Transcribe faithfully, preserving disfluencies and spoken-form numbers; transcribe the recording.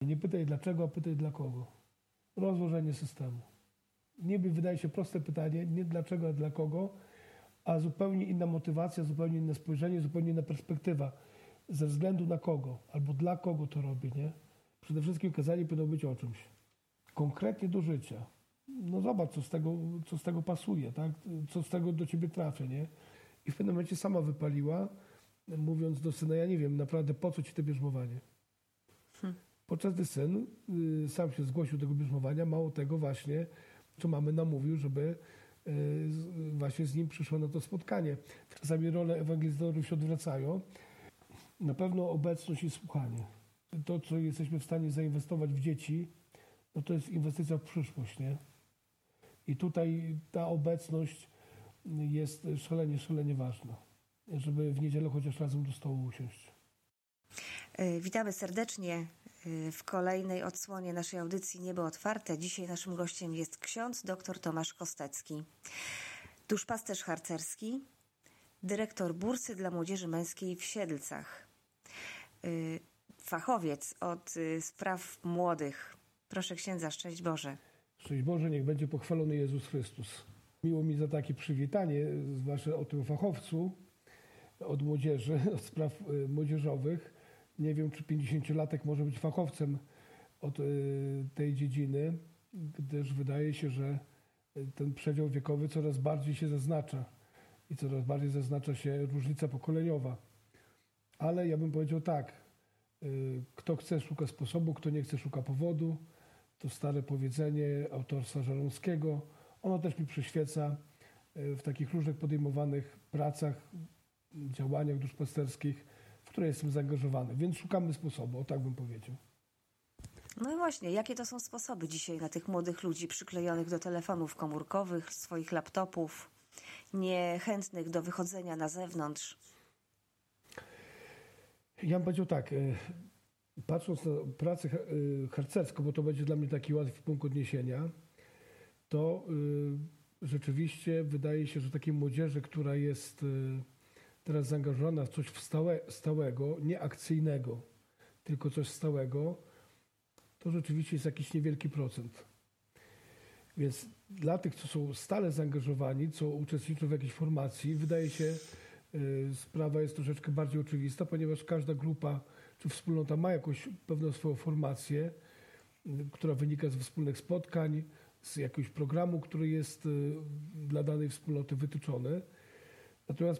Nie pytaj dlaczego, a pytaj dla kogo. Rozłożenie systemu. Niby wydaje się proste pytanie, nie dlaczego, a dla kogo, a zupełnie inna motywacja, zupełnie inne spojrzenie, zupełnie inna perspektywa. Ze względu na kogo, albo dla kogo to robię, nie? Przede wszystkim kazanie powinno być o czymś. Konkretnie do życia. No zobacz, co z tego, co z tego pasuje, tak? Co z tego do ciebie trafia, nie? I w pewnym momencie sama wypaliła, mówiąc do syna, ja nie wiem, naprawdę po co ci to bierzmowanie? Hmm. Podczas gdy syn y, sam się zgłosił do tego bierzmowania, mało tego właśnie, co mamy namówił, żeby y, właśnie z nim przyszło na to spotkanie. Czasami role ewangelizatorów się odwracają. Na pewno obecność i słuchanie. To, co jesteśmy w stanie zainwestować w dzieci, no to jest inwestycja w przyszłość, nie? I tutaj ta obecność jest szalenie, szalenie ważna, żeby w niedzielę chociaż razem do stołu usiąść. Witamy serdecznie w kolejnej odsłonie naszej audycji Niebo Otwarte. Dzisiaj naszym gościem jest ksiądz dr Tomasz Kostecki, duszpasterz harcerski, dyrektor bursy dla młodzieży męskiej w Siedlcach, fachowiec od spraw młodych. Proszę księdza, szczęść Boże. Szczęść Boże, niech będzie pochwalony Jezus Chrystus. Miło mi za takie przywitanie, zwłaszcza o tym fachowcu od młodzieży, od spraw młodzieżowych. Nie wiem, czy pięćdziesięciolatek może być fachowcem od tej dziedziny, gdyż wydaje się, że ten przedział wiekowy coraz bardziej się zaznacza i coraz bardziej zaznacza się różnica pokoleniowa. Ale ja bym powiedział tak, kto chce, szuka sposobu, kto nie chce, szuka powodu. To stare powiedzenie autorstwa Żaląskiego. Ono też mi przyświeca w takich różnych podejmowanych pracach, działaniach duszpasterskich, w które jestem zaangażowany. Więc szukamy sposobu, o tak bym powiedział. No i właśnie, jakie to są sposoby dzisiaj na tych młodych ludzi przyklejonych do telefonów komórkowych, swoich laptopów, niechętnych do wychodzenia na zewnątrz? Ja bym powiedział tak, patrząc na pracę harcerską, bo to będzie dla mnie taki łatwy punkt odniesienia, to rzeczywiście wydaje się, że takiej młodzieży, która jest teraz zaangażowana w coś stałe, stałego, nie akcyjnego, tylko coś stałego, to rzeczywiście jest jakiś niewielki procent. Więc dla tych, co są stale zaangażowani, co uczestniczą w jakiejś formacji, wydaje się, sprawa jest troszeczkę bardziej oczywista, ponieważ każda grupa czy wspólnota ma jakąś pewną swoją formację, która wynika ze wspólnych spotkań, z jakiegoś programu, który jest dla danej wspólnoty wytyczony. Natomiast